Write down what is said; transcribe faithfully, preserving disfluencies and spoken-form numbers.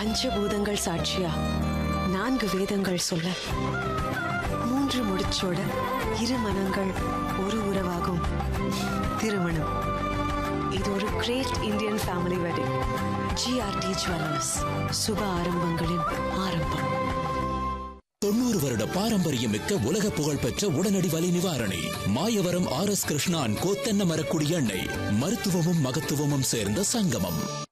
பஞ்சபூதங்கள் சாட்சியா நான்கு வேதங்கள் சொல்ல மூன்று முடிச்சோட இரு மனங்கள் ஒரு உறவாகும் திருமணம். இது ஒரு great Indian family wedding. GRT jewellers, சுப ஆரம்பங்களின் ஆரம்பம். தொண்ணூறு வருட பாரம்பரியம் மிக்க உலக புகழ்பெற்ற உடனடி வலி நிவாரணி மாயவரம் ஆர் எஸ் கிருஷ்ணான் கோத்தென்ன மரக்குடி எண்ணெய். மருத்துவமும் மகத்துவமும் சேர்ந்த சங்கமம்.